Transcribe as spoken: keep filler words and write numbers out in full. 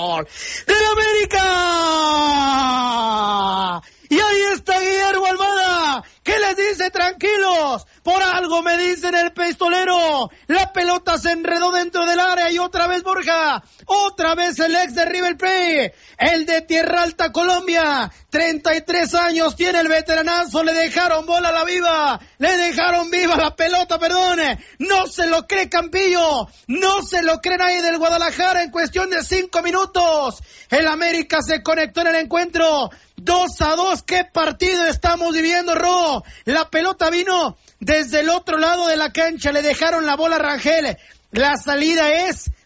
de la América. Y ahí está Guillermo Almada, que les dice tranquilos, por algo me dicen el pistolero. La pelota se enredó dentro del área y otra vez Borja, otra vez el ex de River Plate, el de Tierra Alta, Colombia, treinta y tres años tiene el veteranazo, le dejaron bola a la viva, le dejaron viva la pelota, perdón, no se lo cree Campillo, no se lo cree nadie del Guadalajara en cuestión de cinco minutos. El América se conectó en el encuentro, dos a dos, qué partido estamos viviendo, Ro. La pelota vino desde el otro lado de la cancha, le dejaron la bola a Rangel. La salida es